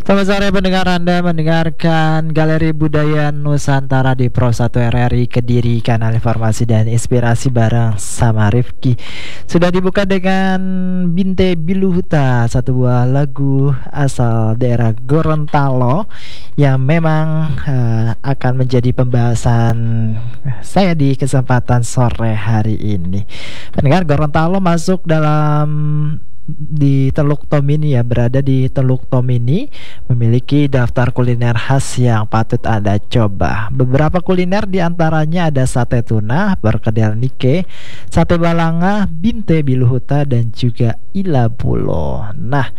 Selamat sore pendengar, Anda mendengarkan Galeri Budaya Nusantara di Pro 1 RRI Kediri, kanal informasi dan inspirasi bareng sama Rifki. Sudah dibuka dengan Binte Biluhuta, satu buah lagu asal daerah Gorontalo yang memang akan menjadi pembahasan saya di kesempatan sore hari ini. Pendengar, Gorontalo masuk di Teluk Tomini ya, berada di Teluk Tomini, memiliki daftar kuliner khas yang patut Anda coba. Beberapa kuliner diantaranya ada sate tuna, perkedel Nike, sate balanga, Binte Biluhuta, dan juga ila bulo. Nah,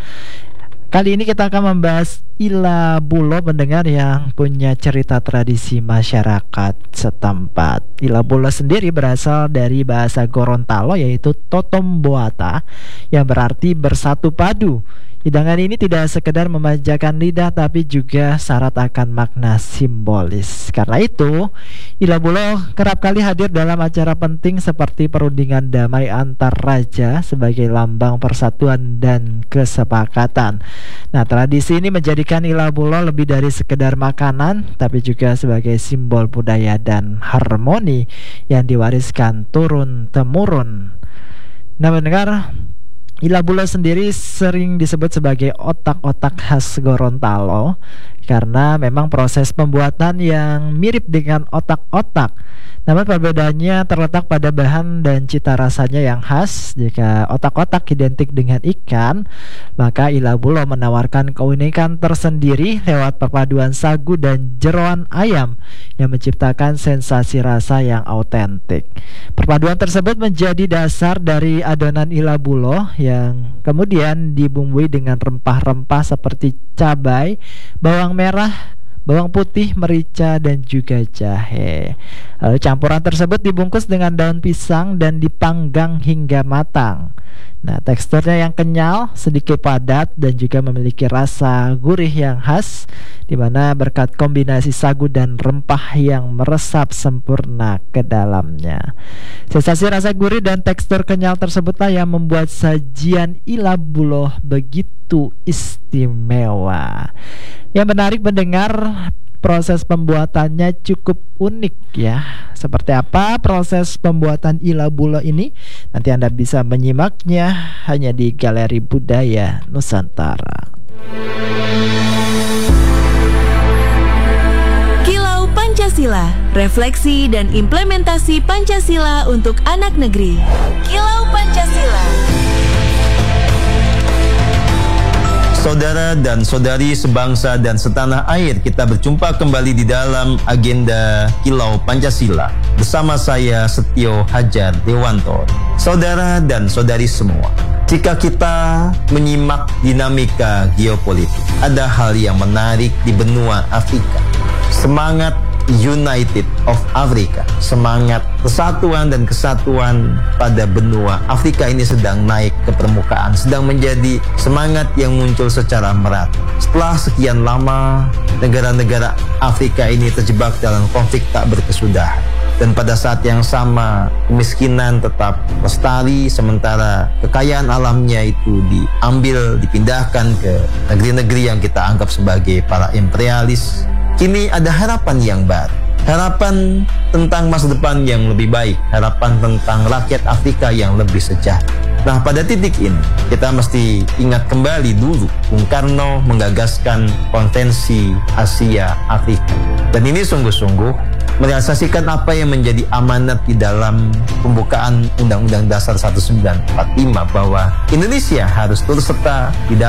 kali ini kita akan membahas ila bulo, pendengar, yang punya cerita tradisi masyarakat setempat. Ila bulo sendiri berasal dari bahasa Gorontalo, yaitu totomboata, yang berarti bersatu padu. Hidangan ini tidak sekedar memanjakan lidah, tapi juga syarat akan makna simbolis. Karena itu, ila bulo kerap kali hadir dalam acara penting seperti perundingan damai antar raja sebagai lambang persatuan dan kesepakatan. Nah, tradisi ini menjadikan ila bulo lebih dari sekedar makanan, tapi juga sebagai simbol budaya dan harmoni yang diwariskan turun-temurun. Nah, mendengar, ila bulo sendiri sering disebut sebagai otak-otak khas Gorontalo karena memang proses pembuatan yang mirip dengan otak-otak. Namun perbedaannya terletak pada bahan dan cita rasanya yang khas. Jika otak-otak identik dengan ikan, maka ila bulo menawarkan keunikan tersendiri lewat perpaduan sagu dan jeroan ayam yang menciptakan sensasi rasa yang autentik. Perpaduan tersebut menjadi dasar dari adonan ila bulo yang kemudian dibumbui dengan rempah-rempah seperti cabai, bawang merah, bawang putih, merica, dan juga jahe. Lalu campuran tersebut dibungkus dengan daun pisang dan dipanggang hingga matang. Nah, teksturnya yang kenyal, sedikit padat, dan juga memiliki rasa gurih yang khas, di mana berkat kombinasi sagu dan rempah yang meresap sempurna ke dalamnya. Sensasi rasa gurih dan tekstur kenyal tersebutlah yang membuat sajian ila bulo begitu istimewa. Yang menarik mendengar, proses pembuatannya cukup unik ya. Seperti apa proses pembuatan ila bulo ini? Nanti Anda bisa menyimaknya hanya di Galeri Budaya Nusantara. Kilau Pancasila, refleksi dan implementasi Pancasila untuk anak negeri. Kilau Pancasila. Saudara dan saudari sebangsa dan setanah air, kita berjumpa kembali di dalam agenda Kilau Pancasila bersama saya Setio Hajar Dewanto. Saudara dan saudari semua, jika kita menyimak dinamika geopolitik, ada hal yang menarik di benua Afrika. Semangat United of Africa, semangat persatuan dan kesatuan pada benua Afrika ini sedang naik ke permukaan, sedang menjadi semangat yang muncul secara merata. Setelah sekian lama, negara-negara Afrika ini terjebak dalam konflik tak berkesudahan. Dan pada saat yang sama, kemiskinan tetap lestari, sementara kekayaan alamnya itu diambil, dipindahkan ke negeri-negeri yang kita anggap sebagai para imperialis. Kini ada harapan yang baru, harapan tentang masa depan yang lebih baik, harapan tentang rakyat Afrika yang lebih sejahtera. Nah, pada titik ini kita mesti ingat kembali dulu Bung Karno menggagaskan Konvensi Asia Afrika. Dan ini sungguh-sungguh merealisasikan apa yang menjadi amanat di dalam pembukaan Undang-Undang Dasar 1945, bahwa Indonesia harus turut serta di dalam